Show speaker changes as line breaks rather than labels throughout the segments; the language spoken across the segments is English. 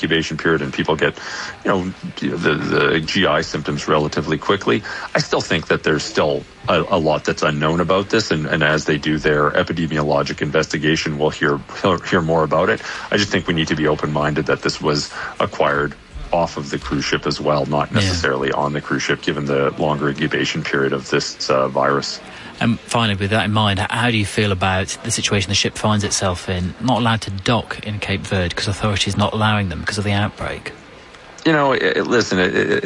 incubation period and people get, the GI symptoms relatively quickly. I still think that there's still a lot that's unknown about this, and as they do their epidemiologic investigation, we'll hear more about it. I just think we need to be open-minded that this was acquired off of the cruise ship as well, not necessarily on the cruise ship, given the longer incubation period of this virus.
And finally, with that in mind, how do you feel about the situation the ship finds itself in, not allowed to dock in Cape Verde because authorities not allowing them because of the outbreak?
Listen,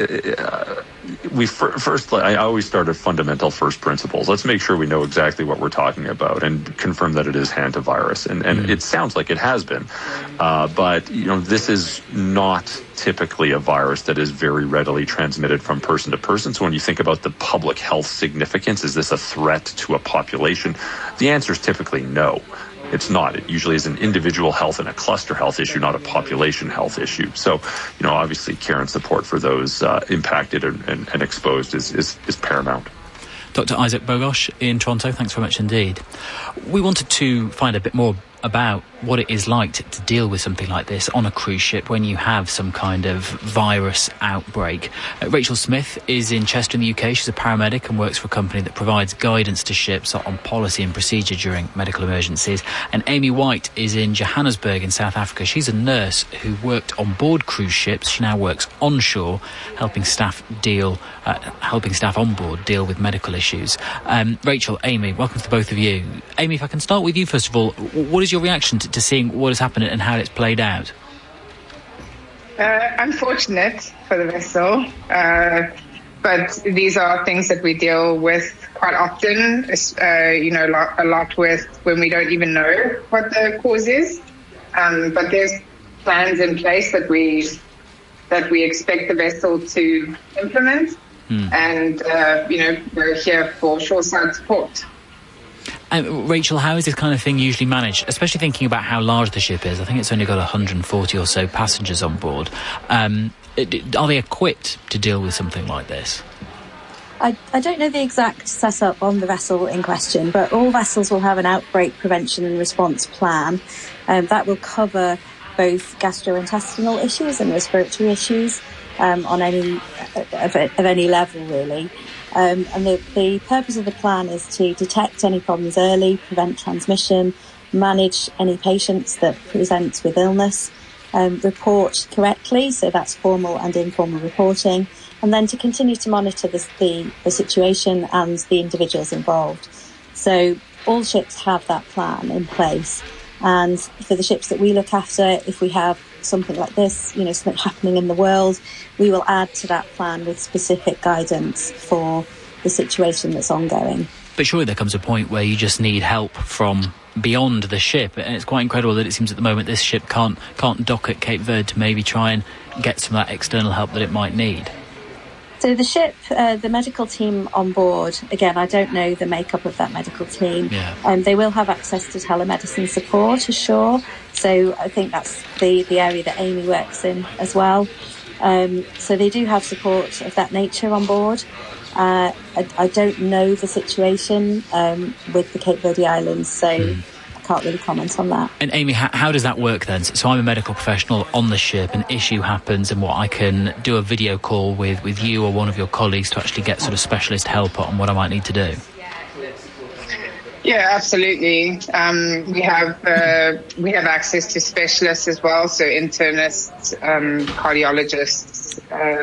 I always start at fundamental first principles. Let's make sure we know exactly what we're talking about and confirm that it is hantavirus. And it sounds like it has been. But this is not typically a virus that is very readily transmitted from person to person. So when you think about the public health significance, is this a threat to a population? The answer is typically no. It's not. It usually is an individual health and a cluster health issue, not a population health issue. So, obviously care and support for those impacted and exposed is paramount.
Dr. Isaac Bogoch in Toronto, thanks very much indeed. We wanted to find a bit more about what it is like to deal with something like this on a cruise ship when you have some kind of virus outbreak. Rachel Smith is in Chester in the UK. She's a paramedic and works for a company that provides guidance to ships on policy and procedure during medical emergencies. And Amy White is in Johannesburg in South Africa. She's a nurse who worked on board cruise ships. She now works onshore, helping staff on board deal with medical issues. Rachel, Amy, welcome to both of you. Amy, if I can start with you first of all, what is your reaction to seeing what has happened and how it's played out?
Unfortunate for the vessel, but these are things that we deal with quite often, a lot with when we don't even know what the cause is. But there's plans in place that we expect the vessel to implement, and we're here for shoreside support.
Rachel, how is this kind of thing usually managed, especially thinking about how large the ship is? I think it's only got 140 or so passengers on board. Are they equipped to deal with something like this?
I don't know the exact setup on the vessel in question, but all vessels will have an outbreak prevention and response plan that will cover both gastrointestinal issues and respiratory issues on any level, really. And the purpose of the plan is to detect any problems early, prevent transmission, manage any patients that present with illness, report correctly, so that's formal and informal reporting, and then to continue to monitor the situation and the individuals involved. So all ships have that plan in place. And for the ships that we look after, if we have something like this, something happening in the world, we will add to that plan with specific guidance for the situation that's ongoing.
But surely there comes a point where you just need help from beyond the ship, and it's quite incredible that it seems at the moment this ship can't dock at Cape Verde to maybe try and get some of that external help that it might need.
So the ship, the medical team on board, again, I don't know the makeup of that medical team.
Yeah.
They will have access to telemedicine support ashore. So I think that's the area that Amy works in as well. So they do have support of that nature on board. I don't know the situation with the Cape Verde Islands, so I can't really comment on that.
And Amy, how does that work then? So I'm a medical professional on the ship, an issue happens, and I can do a video call with you or one of your colleagues to actually get sort of specialist help on what I might need to do?
Yeah, absolutely. We have access to specialists as well, so internists, cardiologists,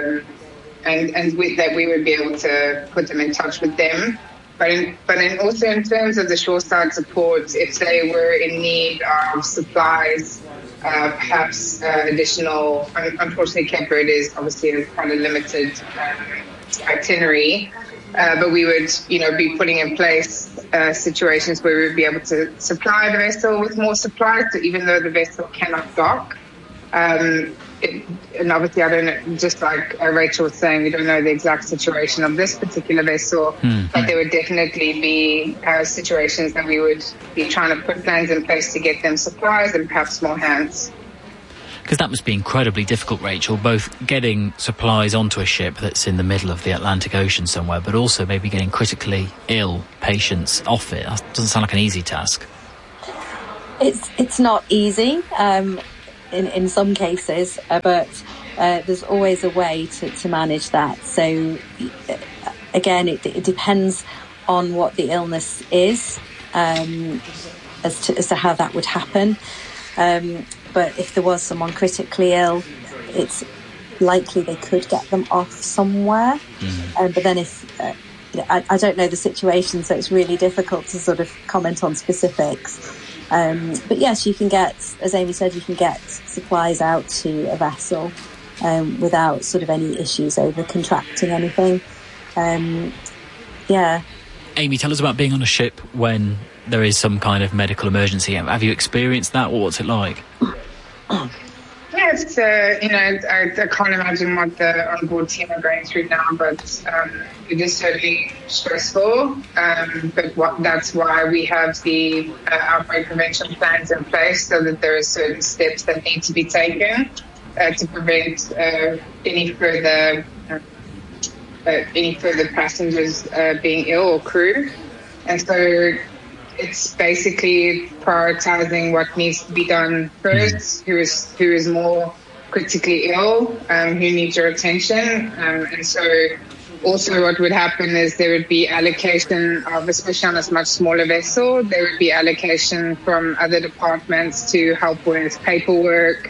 and with that we would be able to put them in touch with them. But also in terms of the shoreside support, if they were in need of supplies, perhaps additional. Unfortunately, Cape Verde is obviously quite a limited itinerary. But we would, be putting in place situations where we would be able to supply the vessel with more supplies, so even though the vessel cannot dock. And obviously, I don't know, just like Rachel was saying, we don't know the exact situation of this particular vessel, but there would definitely be situations that we would be trying to put plans in place to get them supplies and perhaps more hands.
Because that must be incredibly difficult, Rachel, both getting supplies onto a ship that's in the middle of the Atlantic Ocean somewhere, but also maybe getting critically ill patients off it. That doesn't sound like an easy task.
It's not easy. in some cases, but there's always a way to manage that. So again, it depends on what the illness is, as to how that would happen. But if there was someone critically ill, it's likely they could get them off somewhere. But then if I don't know the situation, so it's really difficult to sort of comment on specifics. But yes, you can get, as Amy said, you can get supplies out to a vessel without sort of any issues over contracting anything.
Amy, tell us about being on a ship when there is some kind of medical emergency. Have you experienced that, or what's it like?
It's, I can't imagine what the onboard team are going through now, but it is certainly stressful. But that's why we have the outbreak prevention plans in place, so that there are certain steps that need to be taken to prevent any further passengers being ill or crew. And so it's basically prioritizing what needs to be done first, who is more critically ill, who needs your attention. And so also what would happen is there would be allocation of, especially on a much smaller vessel, there would be allocation from other departments to help with paperwork,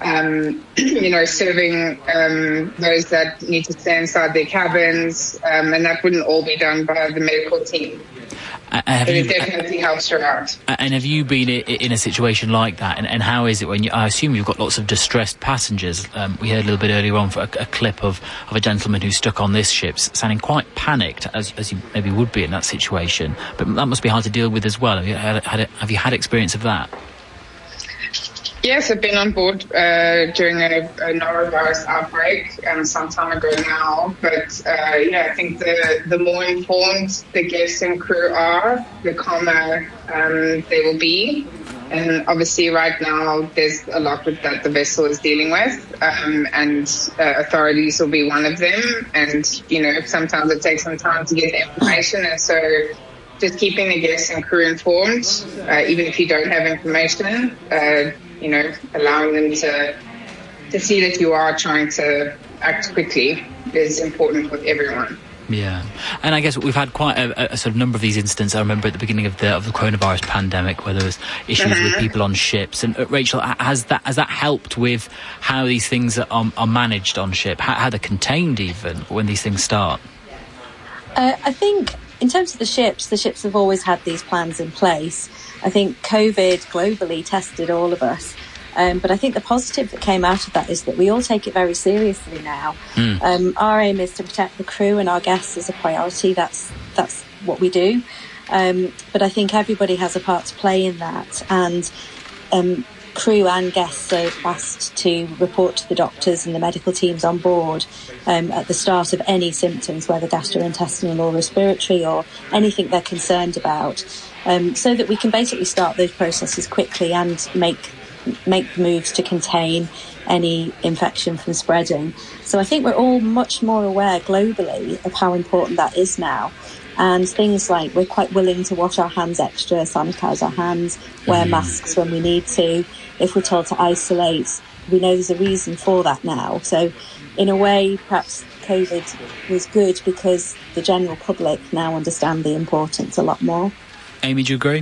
serving those that need to stay inside their cabins, and that wouldn't all be done by the medical team. It definitely helps her out.
And have you been in a situation like that? And how is it when I assume you've got lots of distressed passengers? We heard a little bit earlier on for a clip of a gentleman who's stuck on this ship, sounding quite panicked, as you maybe would be in that situation. But that must be hard to deal with as well. Have you had experience of that?
Yes, I've been on board during a norovirus outbreak some time ago now. But I think the more informed the guests and crew are, the calmer they will be. And obviously right now there's a lot that the vessel is dealing with, and authorities will be one of them. And, sometimes it takes some time to get the information. And so just keeping the guests and crew informed, even if you don't have information, allowing them to see that you are trying to act quickly is important with everyone.
Yeah, and I guess we've had quite a sort of number of these incidents. I remember at the beginning of the coronavirus pandemic where there was issues with people on ships. And Rachel, has that helped with how these things are managed on ship, how they're contained even when these things start?
I think in terms of the ships have always had these plans in place. I think COVID globally tested all of us. But I think the positive that came out of that is that we all take it very seriously now. Our aim is to protect the crew and our guests as a priority. That's what we do. But I think everybody has a part to play in that. And crew and guests are asked to report to the doctors and the medical teams on board at the start of any symptoms, whether gastrointestinal or respiratory or anything they're concerned about, so that we can basically start those processes quickly and make moves to contain any infection from spreading. So I think we're all much more aware globally of how important that is now. And things like we're quite willing to wash our hands extra, sanitize our hands, wear masks when we need to. If we're told to isolate, we know there's a reason for that now. So in a way, perhaps COVID was good because the general public now understand the importance a lot more.
Amy, do you agree?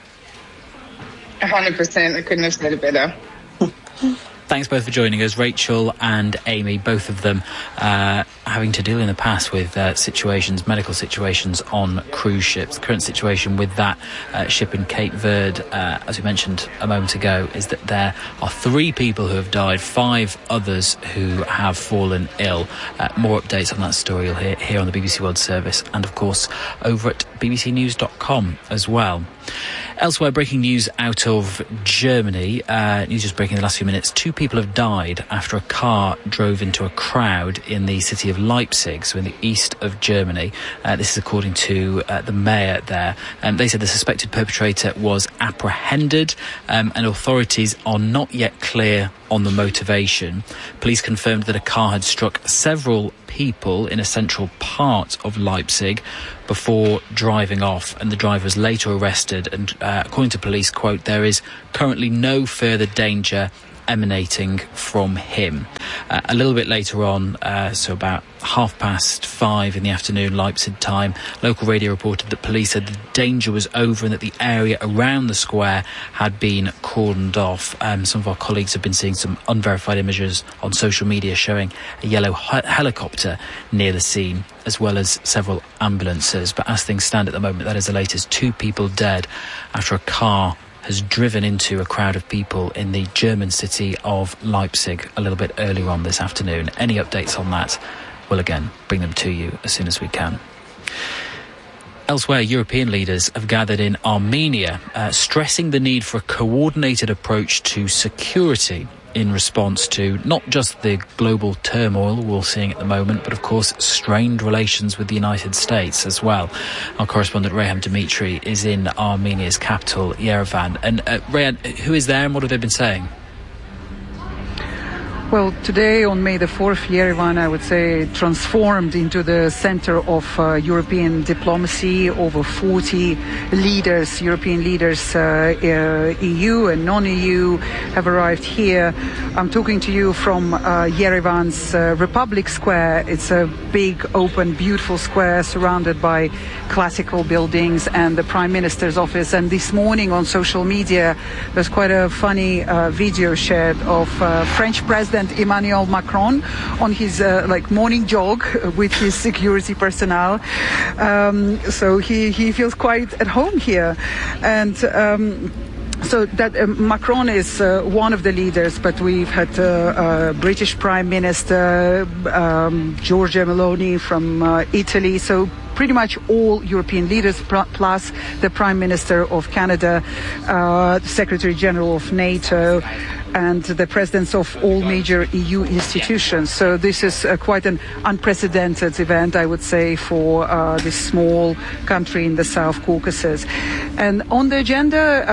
100%. I couldn't have said it better.
Thanks both for joining us, Rachel and Amy, both of them having to deal in the past with medical situations on cruise ships. The current situation with that ship in Cape Verde, as we mentioned a moment ago, is that there are 3 people who have died, 5 others who have fallen ill. More updates on that story you'll hear here on the BBC World Service and, of course, over at bbcnews.com as well. Elsewhere, breaking news out of Germany. News just breaking in the last few minutes. 2 people have died after a car drove into a crowd in the city of Leipzig, so in the east of Germany. This is according to the mayor there. They said the suspected perpetrator was apprehended, and authorities are not yet clear on the motivation. Police confirmed that a car had struck several people in a central part of Leipzig before driving off, and the driver was later arrested. And according to police, quote, there is currently no further danger emanating from him. A little bit later on, so about 5:30 in the afternoon, Leipzig time, local radio reported that police said the danger was over and that the area around the square had been cordoned off. Some of our colleagues have been seeing some unverified images on social media showing a yellow helicopter near the scene, as well as several ambulances. But as things stand at the moment, that is the latest. 2 people dead after a car has driven into a crowd of people in the German city of Leipzig a little bit earlier on this afternoon. Any updates on that, we'll again bring them to you as soon as we can. Elsewhere, European leaders have gathered in Armenia, stressing the need for a coordinated approach to security in response to not just the global turmoil we're seeing at the moment, but of course strained relations with the United States as well. Our correspondent Rayhan Dimitri is in Armenia's capital, Yerevan. And Rayhan, who is there and what have they been saying?
Well, today on May the 4th, Yerevan, I would say, transformed into the center of European diplomacy. Over 40 leaders, European leaders, EU and non-EU, have arrived here. I'm talking to you from Yerevan's Republic Square. It's a big, open, beautiful square surrounded by classical buildings and the Prime Minister's office. And this morning on social media, there's quite a funny video shared of French President Emmanuel Macron on his morning jog with his security personnel. So he feels quite at home here. And so that Macron is one of the leaders, but we've had British Prime Minister Giorgia Meloni from Italy. So pretty much all European leaders, plus the Prime Minister of Canada, Secretary General of NATO, and the presidents of all major EU institutions. So this is quite an unprecedented event, I would say, for this small country in the South Caucasus. And on the agenda,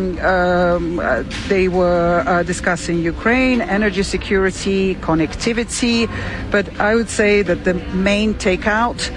they were discussing Ukraine, energy security, connectivity, but I would say that the main takeout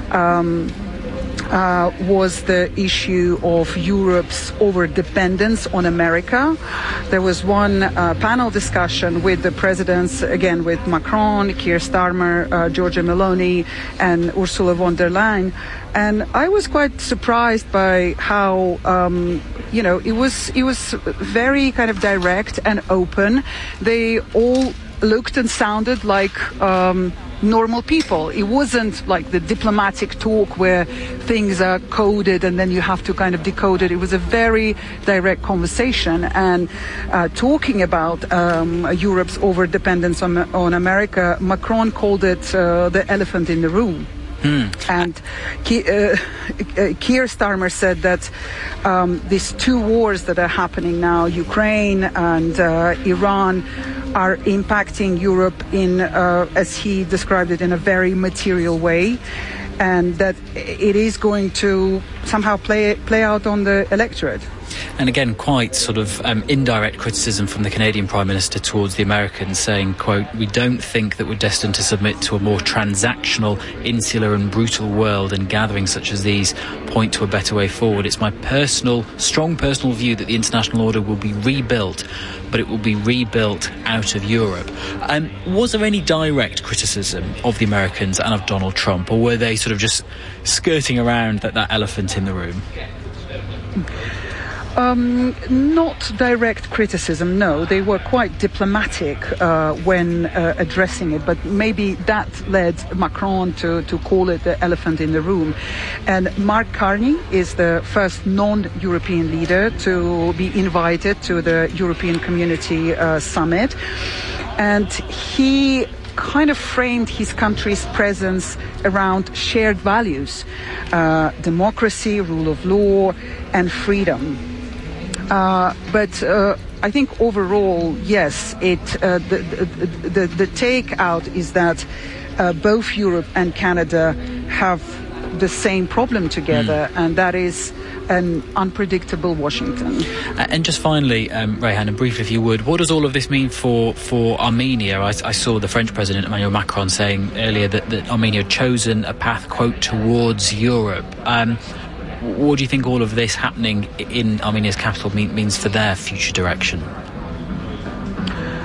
was the issue of Europe's over-dependence on America. There was one panel discussion with the presidents, again with Macron, Keir Starmer, Giorgia Meloni, and Ursula von der Leyen. And I was quite surprised by how, it was very kind of direct and open. They all looked and sounded like normal people. It wasn't like the diplomatic talk where things are coded and then you have to kind of decode it. It was a very direct conversation, and talking about Europe's overdependence on America, Macron called it the elephant in the room. And Keir Starmer said that these 2 wars that are happening now, Ukraine and Iran, are impacting Europe in, as he described it, in a very material way, and that it is going to somehow play out on the electorate.
And again, quite sort of indirect criticism from the Canadian Prime Minister towards the Americans, saying, quote, "We don't think that we're destined to submit to a more transactional, insular and brutal world, and gatherings such as these point to a better way forward. It's my strong personal view that the international order will be rebuilt, but it will be rebuilt out of Europe." Was there any direct criticism of the Americans and of Donald Trump, or were they sort of just skirting around that elephant in the room?
Not direct criticism, no. They were quite diplomatic when addressing it, but maybe that led Macron to call it the elephant in the room. And Mark Carney is the first non-European leader to be invited to the European Community Summit. And he kind of framed his country's presence around shared values, democracy, rule of law, and freedom. But I think overall, yes, the takeout is that both Europe and Canada have the same problem together, and that is an unpredictable Washington.
And just finally, Rayhan, and briefly if you would, what does all of this mean for Armenia? I saw the French President Emmanuel Macron saying earlier that Armenia had chosen a path, quote, towards Europe. What do you think all of this happening in Armenia's capital means for their future direction?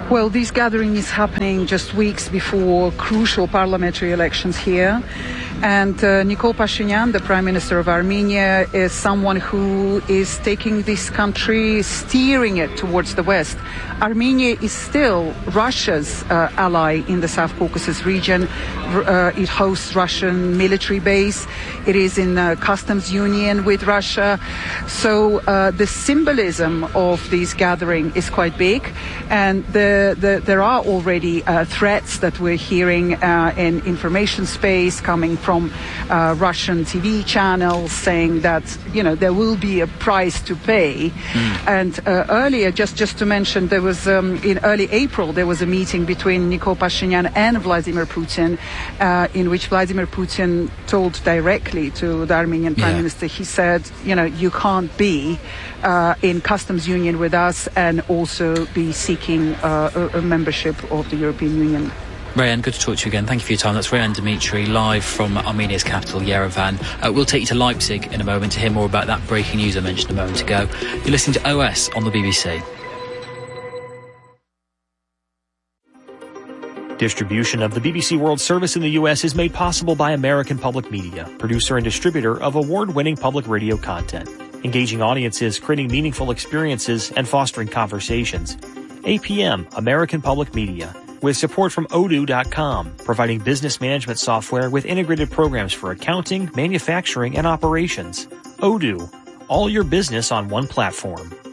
Well, this gathering is happening just weeks before crucial parliamentary elections here. And Nikol Pashinyan, the Prime Minister of Armenia, is someone who is taking this country, steering it towards the West. Armenia is still Russia's ally in the South Caucasus region. It hosts Russian military base. It is in customs union with Russia. So the symbolism of this gathering is quite big. And there are already threats that we're hearing in information space coming from Russian TV channels saying that, there will be a price to pay. And earlier, just to mention, there was in early April, there was a meeting between Nikol Pashinyan and Vladimir Putin in which Vladimir Putin told directly to the Armenian Prime Minister, he said, you can't be in customs union with us and also be seeking a membership of the European Union.
Rayan, good to talk to you again. Thank you for your time. That's Rayan Dimitri, live from Armenia's capital, Yerevan. We'll take you to Leipzig in a moment to hear more about that breaking news I mentioned a moment ago. You're listening to OS on the BBC.
Distribution of the BBC World Service in the U.S. is made possible by American Public Media, producer and distributor of award-winning public radio content, engaging audiences, creating meaningful experiences, and fostering conversations. APM, American Public Media, with support from Odoo.com, providing business management software with integrated programs for accounting, manufacturing, and operations. Odoo, all your business on one platform.